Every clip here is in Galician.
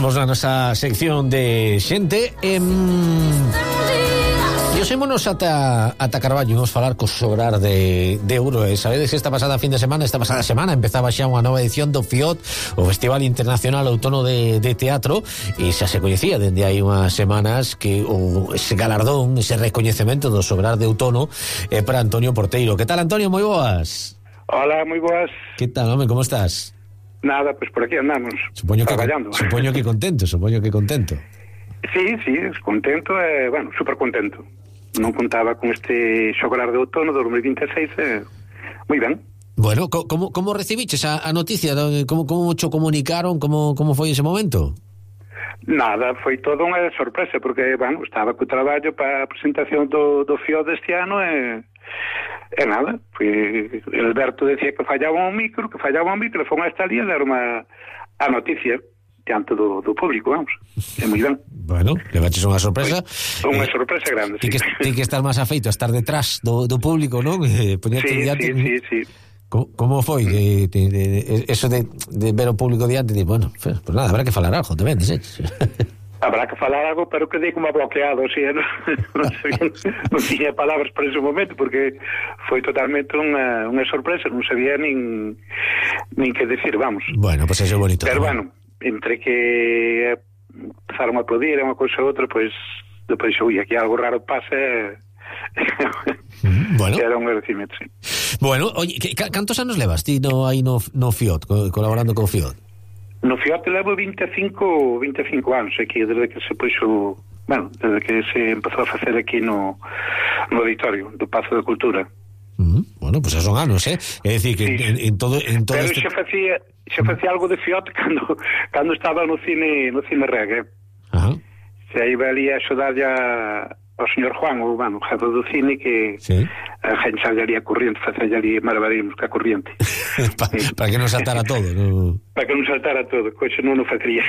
Entramos na nosa sección de xente e sémonos ata Carballo. Vamos falar co Sobrar de Euro. E sabedes que esta pasada semana empezaba xa unha nova edición do FIOT, o Festival Internacional Outono de Teatro, e xa se coñecía dende hai unhas semanas que ese galardón, ese recoñecemento do Sobrar de Outono é para Antonio Porteiro. Que tal, Antonio? Moi boas. Hola, moi boas. Que tal, home? Como estás? Nada, pues por aquí andamos, traballando. Supoño que contento. Sí, contento, bueno, super contento. Non contaba con este Sobrar de Outono do 2026, moi ben. Bueno, como recibiches a noticia? Como cho comunicaron? Como foi ese momento? Nada, foi todo unha sorpresa, porque, bueno, estaba co traballo para a presentación do FIOT deste ano e nada, Alberto decía que fallaba un micro, e foi esta lía dar a noticia diante do público, vamos. É moi ben. Bueno, levaches unha sorpresa. Unha sorpresa grande, sí. Ten que estar máis afeito a estar detrás do público, non? Sí. Como foi eso de ver o público diante? Bueno, pues nada, habrá que falar algo, te vendes, Habrá que falar algo, pero quedei como bloqueado, así, non tiña palabras para ese momento, porque foi totalmente unha sorpresa, non sabía nin que decir, vamos. Bueno, pues eso é bonito. Pero bueno, entre que empezaron a aplaudir e unha cousa ou outra, pois depois aquí algo raro pasa. Bueno. Era un agradecimento, sí. Bueno, oye, cantos anos levas ti no FIOT, colaborando con FIOT? No FIOT levo 25 anos aquí, desde que se puxo, bueno, desde que se empezou a facer aquí no auditorio do Pazo de Cultura. Bueno, pues son anos, É dicir que sí. en todo pero este... xa facía algo de FIOT cando estaba no cine reggae. Ajá. Se iba ali a axudar ao señor Juan, o jefe do cine, que sí. A gente salía a corriente, facía ali maravillismos ca corriente. Para que non saltara todo, ¿no? Para que non saltara todo, coxe non o facría.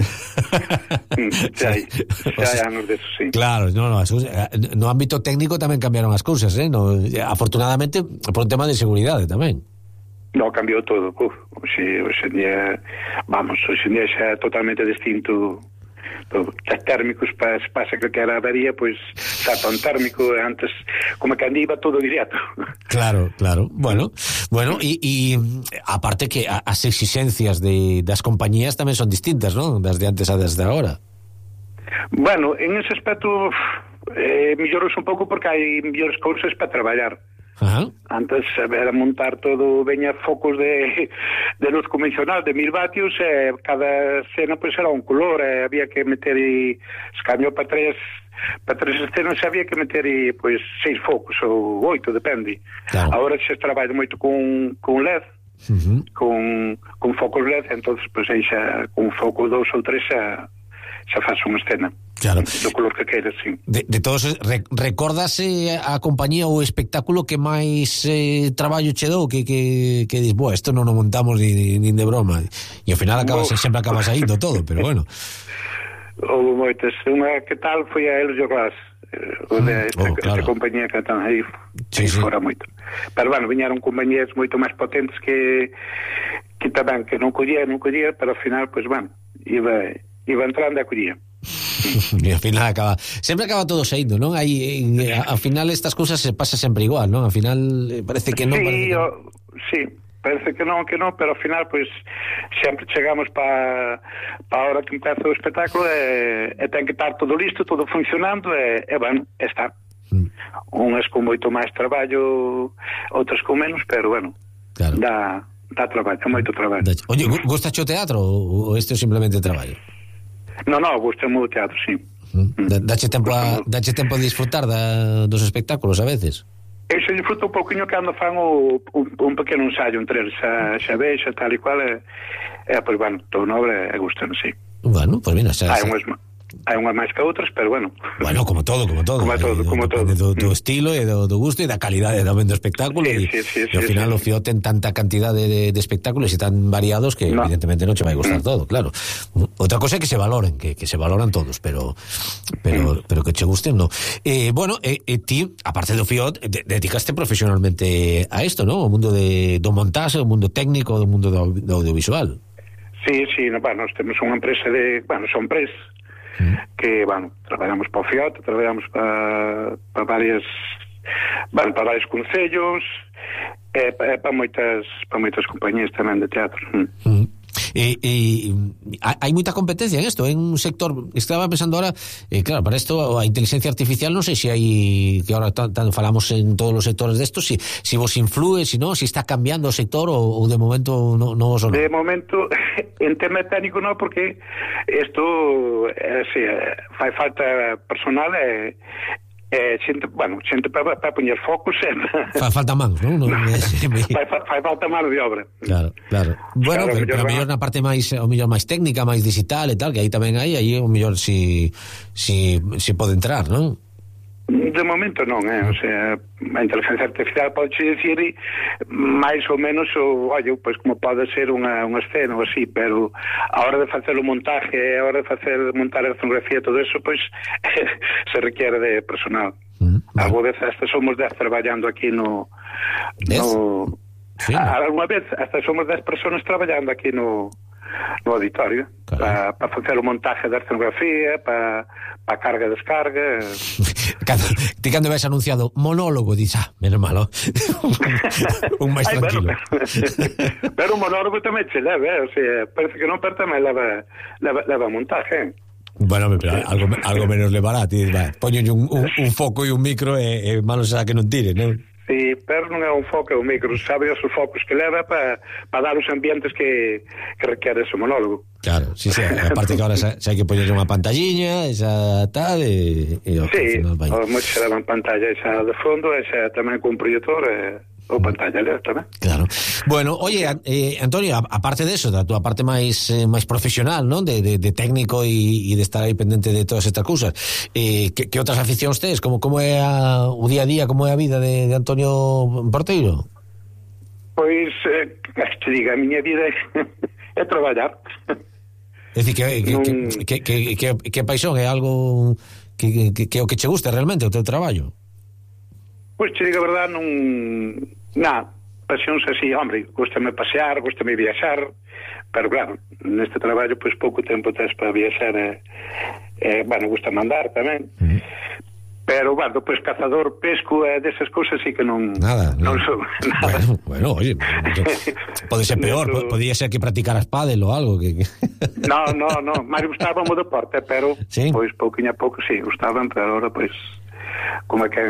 Xa hai anos deso, sí. Claro, no ámbito técnico tamén cambiaron as cousas, afortunadamente por un tema de seguridade tamén. No, cambiou todo. Hoxe en día xa é totalmente distinto. Térmicos pasa que era avería, pois tapa un térmico antes, como que iba todo directo. Claro. Bueno, e aparte que as exigencias das compañías tamén son distintas, non? Das de antes a das de agora. Bueno, en ese aspecto mellorou un pouco porque hai mellores cousas para traballar. Ajá. Antes era montar todo, veña focos de luz convencional de 1000 vatios, cada escena pois era un color, había que meter se cambiou para tres escenas, había que meter pois 6 focos ou 8, depende. Claro. Agora se trabalha moito con LED, con focos LED, entonces pois aí xa con foco 2 ou 3 xa faz unha escena. Claro. Do color que queres, sí. De todos, recórdase a compañía ou o espectáculo que máis traballo che dou, que dis, isto non o montamos nin de broma, e ao final sempre acaba saindo todo, pero bueno. Houve moitas. Unha que tal foi a Helio Glass, esta compañía que están aí, fora moito. Pero bueno, viñeron compañías moito máis potentes que tamén, que non collía, pero ao final, pois bueno, iba entrando e collía. E ao final sempre acaba todo saindo, non? Ao final estas cousas se pasa sempre igual, non? Ao final parece que non. Sí, parece que non, pero ao final pois sempre chegamos para a hora que empeza o espectáculo e ten que estar todo listo, todo funcionando e bueno, está. Unhas con moito máis traballo, outras con menos, pero bueno, claro. Dá traballo, moito traballo. Oye, gusta o teatro ou isto é simplemente traballo? No, gusta-me o teatro, sí. Dache tempo a disfrutar dos espectáculos a veces? Eu se disfruto un pouquinho cando fan un pequeno ensayo entre xa vexa, tal e cual, pois, bueno, todo na obra gustan, sí. Bueno, pois mira, hai unhas máis que outras, pero bueno. Bueno, como todo. Como todo. Do estilo e do gusto e da calidade tamén do espectáculo. Sí, e ao final o FIOT ten tanta cantidade de espectáculos e tan variados que evidentemente non che vai gustar todo, claro. Outra cosa é que se valoren, que se valoran todos, pero que che gusten, no. Bueno, ti, aparte do FIOT, dedicaste profesionalmente a isto, ¿no? O mundo do montaxe, o mundo técnico, o mundo do audiovisual. Sí, bueno, nós temos unha empresa son empresas que, traballamos para o FIOT, traballamos para varios concellos, para moitas compañías tamén de teatro. Hai moita competencia en isto, en un sector, estaba pensando ahora, claro, para isto a inteligencia artificial non sei se hai, que ahora falamos en todos os sectores desto, si vos influe, si está cambiando o sector ou de momento non vos o non. De momento en tema técnico non, porque isto fai falta personal xente para poñer focos fai falta mans, non? Fai falta mano de obra. Claro. Bueno, pero a mellor na parte máis técnica, máis digital e tal, que aí tamén hai o mellor si pode entrar, non? De momento non, o sea, a inteligencia artificial pode dicir máis ou menos pois como pode ser unha escena ou así, pero a hora de facer o montaje, a hora de montar a escenografía, todo eso, pois se requiere de personal. Algo vez hasta somos 10 traballando aquí no sí, alguna vez hasta somos 10 personas traballando aquí no auditorio, para facer o montaje da escenografía, para carga e descarga. Ti cando ves anunciado monólogo, dis, menos malo. Un máis tranquilo. Pero un monólogo tamén che leva, o sea, parece que non, pero tamén leva montaje. Bueno, pero algo menos levará, ti poño un foco e un micro e malo será que non tire, non? Sí, pero non é un foco, é un micro, sabe os focos que leva para dar os ambientes que requiere ese monólogo. Claro, sí, aparte que ahora se hai que poñer unha pantalliña, esa tal, e sí, moitos se levan pantalla esa de fondo, esa tamén con proyector, ou pantalla tamén. Claro. Bueno, oye, Antonio, aparte de eso, da túa parte máis profesional, non? De técnico e de estar aí pendente de todas estas cousas, que outras aficións tes? Como é o día a día, como é a vida de Antonio Porteiro? Pois, te diga, a miña vida é traballar. É dicir, que paixón, é algo que o que che gusta realmente, o teu traballo? Pois, te diga a verdade, pasións así, hombre, gústame pasear, gústame viaxar, pero claro, neste traballo, pois pouco tempo tes para viaxar, gústame andar tamén. Pero, pois cazador, pesco, desas cousas sí que non... Nada. Non sou nada. Bueno, oye, pode ser peor, podía ser que practicaras pádel ou algo que... No, máis gustaba o deporte, pero, ¿sí? Pois, pouquinho a pouco, sí, gustaban, pero ahora, pois, como é que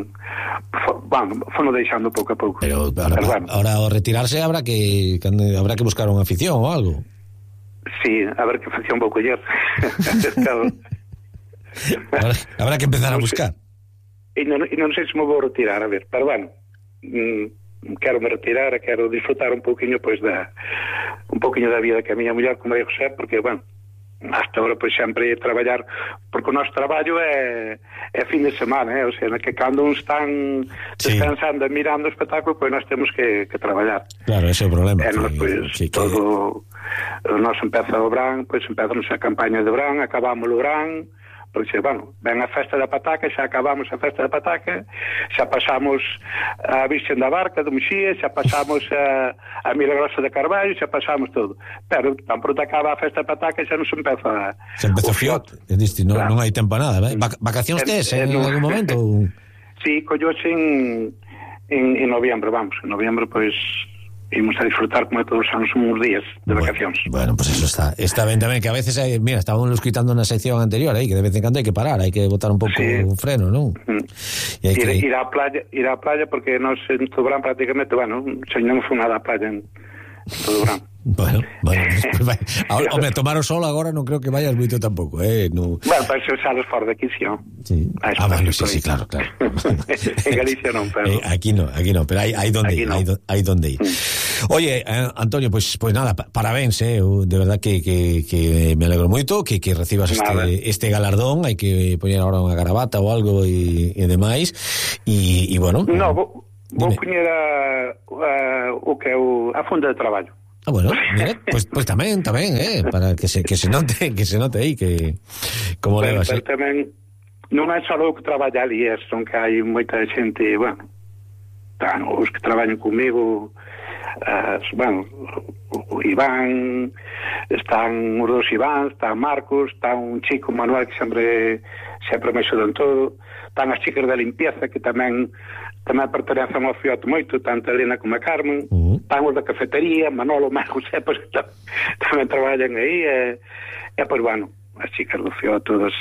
fono deixando pouco a pouco. Pero ahora ao retirarse habrá que buscar unha afición ou algo. Sí, a ver que afición vou coller. Habrá que empezar a buscar. E non sei se me vou retirar, a ver, pero quero me retirar, quero disfrutar un pouquiño da vida que a miña muller como María José, porque, hasta ahora pois sempre traballar, porque o noso traballo é fin de semana, o sea, que cando uns están descansando e mirando o espectáculo, pois nós temos que traballar. Claro, ese é o problema. Todo nós empeza o verán, pois empezamos a campaña de verán, acabamos o verán, porque, ven a festa da pataca, xa acabamos a festa da pataca, xa pasamos a Virxen da Barca de Muxía, xa pasamos a Milagrosa de Carballo, xa pasamos todo. Pero tan pronto acaba a festa da pataca, xa non se empeza o FIOT. Non hai tempo a nada, vacacións tes en algún momento? Sí, colloxe en noviembre, en noviembre, pois imos a disfrutar como todos os anos uns días de vacacións. Bueno, pues eso está ben tamén, que a veces estábamos quitando na sección anterior aí, que de vez en cando hai que parar, hai que botar un pouco un freno, non? Ir á playa, porque nós en todo verán prácticamente, xa non foi nada a playa en todo verán. Bueno, hombre, tomar o sol agora non creo que vayas moito tampouco, no. Para ser salos fora de aquí, sí. Sí, claro. En Galicia non, pero aquí no, pero hai donde ir. Oye, Antonio, pues nada, parabéns, de verdad que me alegro moito que recibas este galardón, hai que poñer agora unha garabata ou algo e demais, e bueno. No, vou poñer o que é a funda de traballo. Bueno, mira, pues tamén, para que se note aí que como levas. Pero tamén non é só o que traballa ali, son que hai moita xente, os que traballan comigo, o Iván, están os dos Iván, está Marcos, está un chico Manuel que sempre me axudan todo, están as chicas da limpieza que tamén pertenecen ao FIOT moito, tanto a Elena como a Carmen, están os da cafetería, Manolo, José, pues, tamén traballan aí, pois, bueno, as chicas do FIOT todas,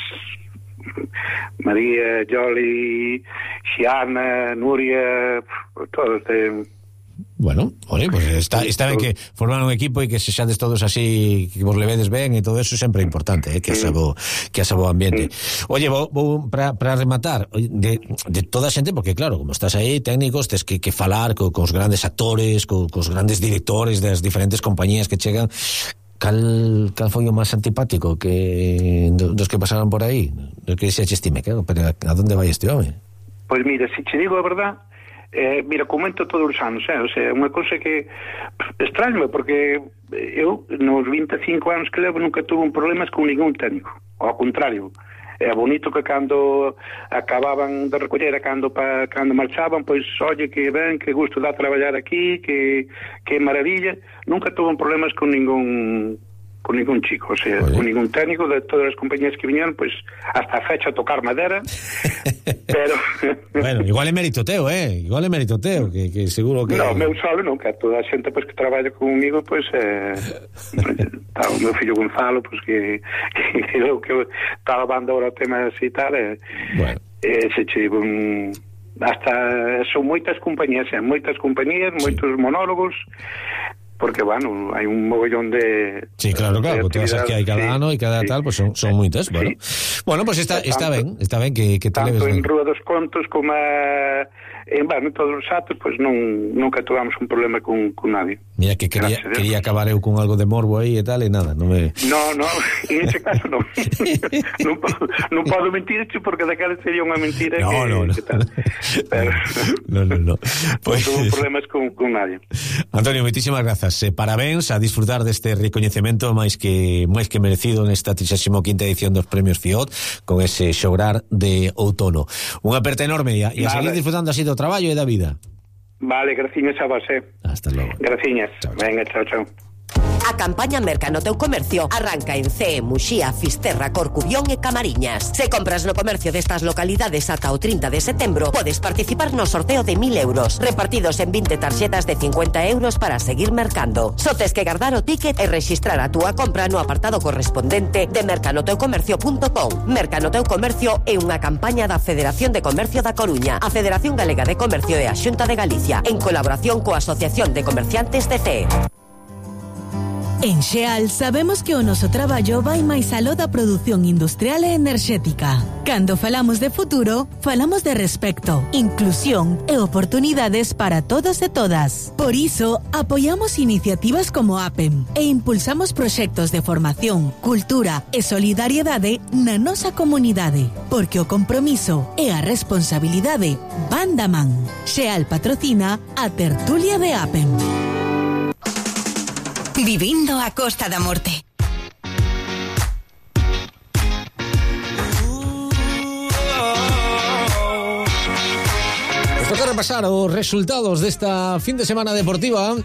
María, Joli, Xiana, Nuria, todos Bueno, oye, pues está ben que forman un equipo e que se xades todos así, que vos levedes ben e todo eso sempre é importante, que haxa bo ambiente. Oye, vou para rematar de toda a xente, porque claro, como estás aí, técnicos, tes que falar cos grandes actores, cos grandes directores das diferentes compañías que chegan. Cal foi o máis antipático que dos que pasaron por aí? Do que se chestime, pero a donde vai este home? Pois mira, se che digo a verdad, mira, comento todos os anos, o sea, unha cousa que extraño, porque eu nos 25 anos que levo nunca tuve problemas con ningún técnico, ao contrario, é bonito que cando acababan de recoller, cando marchaban, pois, oye, que ben, que gusto dá traballar aquí, que maravilla, nunca tuve problemas con ningún chico, o sea, con ningún técnico de todas as compañías que viñeron, pois, hasta a fecha tocar madera, pero... Bueno, igual é mérito teu, igual é mérito teu, que seguro que... No, meu solo non, que toda a xente pois, que traballa comigo, pois, está o meu fillo Gonzalo, pois, que estaba bando ahora o tema así e tal, bueno. Se chivo hasta son moitas compañías, moitos monólogos, porque, bueno, hai un mogollón de... Sí, claro, todas as que hai cada ano e cada tal, pues son moitas, bueno. Bueno, pues está ben que te leves ben. Tanto en Rúa dos Contos como en todos os atos, pues nunca tuvamos un problema con nadie. Mira, que quería acabar eu con algo de morbo aí e tal, e nada, non me... No, en ese caso non. non podo mentirche porque daquela sería unha mentira No. Pero... No. Pues... Non tuve problemas con nadie. Antonio, moitísimas grazas. Parabéns a disfrutar deste recoñecemento máis que merecido nesta 35ª edición dos Premios FIOT con ese xograr de outono. Unha aperta enorme e a seguir disfrutando así do traballo e da vida. Vale, graciñas a vos, Hasta logo. Graciñas. Venga, chao. A campaña Merca no teu comercio arranca en CE, Muxía, Fisterra, Corcubión e Camariñas. Se compras no comercio destas localidades ata o 30 de setembro, podes participar no sorteo de 1.000 euros, repartidos en 20 tarxetas de 50 euros para seguir mercando. Só tes que guardar o ticket e rexistrar a túa compra no apartado correspondente de mercanoteucomercio.com. Merca no teu comercio é unha campaña da Federación de Comercio da Coruña, a Federación Galega de Comercio e a Xunta de Galicia, en colaboración coa Asociación de Comerciantes de CE. En Xeal sabemos que o noso traballo vai máis aló da produción industrial e enerxética. Cando falamos de futuro, falamos de respecto, inclusión e oportunidades para todos e todas. Por iso, apoiamos iniciativas como APEM e impulsamos proxectos de formación, cultura e solidariedade na nosa comunidade, porque o compromiso e a responsabilidade van da man. Xeal patrocina a tertulia de APEM. Vivindo a Costa da Morte. Nos toca repasar os resultados desta fin de semana deportiva.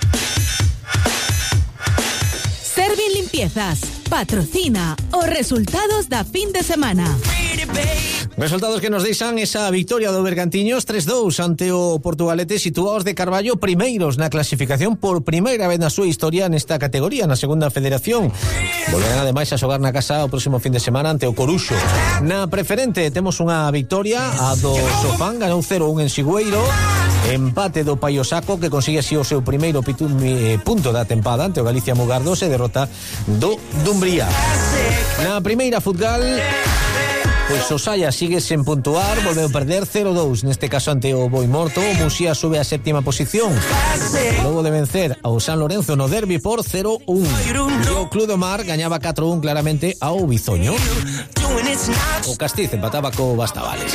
Servin Limpiezas patrocina os resultados da fin de semana. Resultados que nos deixan esa victoria do Bergantiños 3-2 ante o Portugalete, situados de Carballo primeiros na clasificación por primeira vez na súa historia nesta categoría, na segunda federación. Volverán ademais a xogar na casa o próximo fin de semana ante o Coruxo. Na preferente temos unha victoria, a do Sofán, ganou 0-1 en Sigüeiro, empate do Paiosaco que consigue así o seu primeiro punto da tempada ante o Galicia Mugardos e derrota do Dumbría. Na primeira futgal, pois o Saia sigue sen puntuar, volveu perder 0-2 neste caso ante o Boimorto. O Muxía sube a séptima posición logo de vencer ao San Lorenzo no derbi por 0-1 e o Club do Mar gañaba 4-1 claramente ao Bizoño. O Castiz empataba co Bastavales.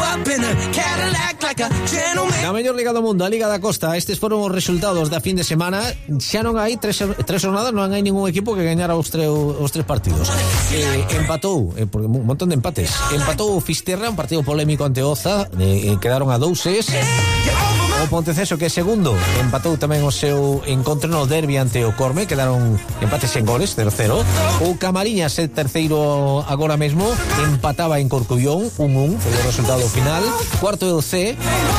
Na mellor liga do mundo, a Liga da Costa, estes foron os resultados da fin de semana. Xa non hai tres jornadas, non hai ningún equipo que gañara os tres partidos. Empatou, porque un montón de empates. Empatou o Fisterra, un partido polémico ante Oza, quedaron a 2-6. O Ponteceso, que é segundo, empatou tamén o seu encontro no derbi ante o Corme, quedaron empates en goles, 0-0. O Camariñas é terceiro agora mesmo, empataba en Corcubión, 1-1, foi o resultado final. Cuarto é o C,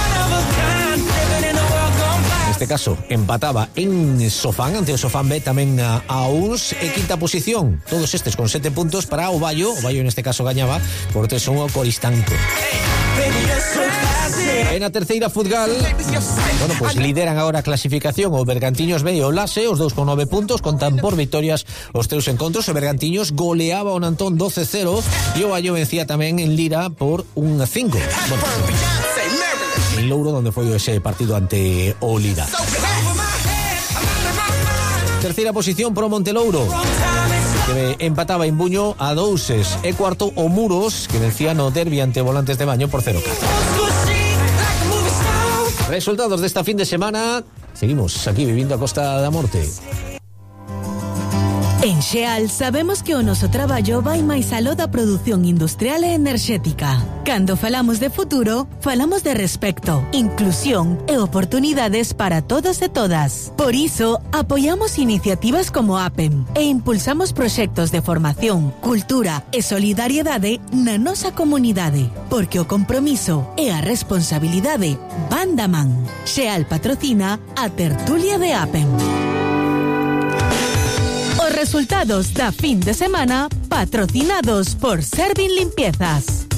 neste caso empataba en Sofán ante o Sofán B, tamén a uns. E quinta posición, todos estes con 7 puntos para o Baio neste caso gañaba por 3-1 ao Coristanco. En a terceira Futgal, bueno, pues lideran agora a clasificación o Bergantiños B e o Lase, os dous con 9 puntos, contan por victorias os teus encontros. O Bergantiños goleaba o Nantón 12-0 e o Baio vencía tamén en Lira por 1-5. Bueno, en Louro, donde foi ese partido ante o Lira. Terceira posición pro Montelouro, que empataba en Buño a 2. E cuarto o Muros, que vencía no derbi ante Volantes de Baño por 0-4. Resultados desta fin de semana. Seguimos aquí vivindo a Costa da Morte. En Xeal sabemos que o noso traballo vai máis aló da produción industrial e enerxética. Cando falamos de futuro, falamos de respecto, inclusión e oportunidades para todos e todas. Por iso, apoiamos iniciativas como APEM e impulsamos proxectos de formación, cultura e solidariedade na nosa comunidade, porque o compromiso e a responsabilidade van da man. Xeal patrocina a tertulia de APEM. Os resultados da fin de semana patrocinados por Servin Limpiezas.